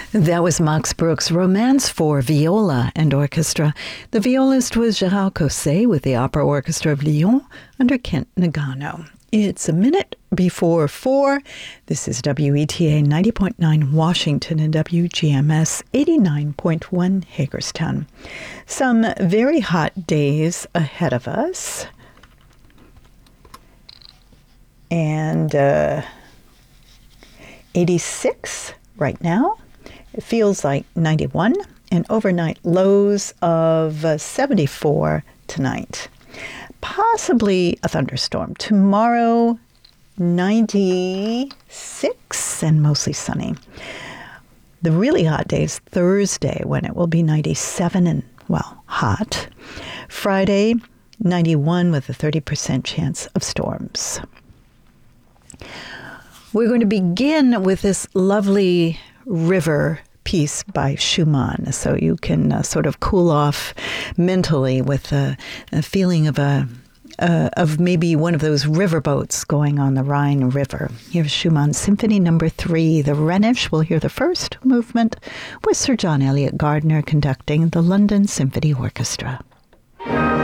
That was Max Bruch's Romance for Viola and Orchestra. The violist was Gérard Cosset with the Opera Orchestra of Lyon under Kent Nagano. It's a minute before 4. This is WETA 90.9 Washington and WGMS 89.1 Hagerstown. Some very hot days ahead of us. And 86 right now. It feels like 91, and overnight lows of 74 tonight. Possibly a thunderstorm. Tomorrow, 96 and mostly sunny. The really hot day is Thursday, when it will be 97 and, well, hot. Friday, 91 with a 30% chance of storms. We're going to begin with this lovely river piece by Schumann, so you can sort of cool off mentally with a feeling of maybe one of those riverboats going on the Rhine River. Here's Schumann Symphony No. 3, the Rhenish. We'll hear the first movement with Sir John Eliot Gardiner conducting the London Symphony Orchestra.